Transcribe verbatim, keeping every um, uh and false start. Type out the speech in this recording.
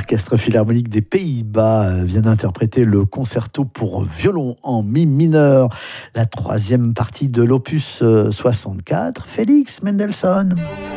L'Orchestre Philharmonique des Pays-Bas vient d'interpréter le concerto pour violon en mi mineur, la troisième partie de l'opus soixante-quatre, Félix Mendelssohn.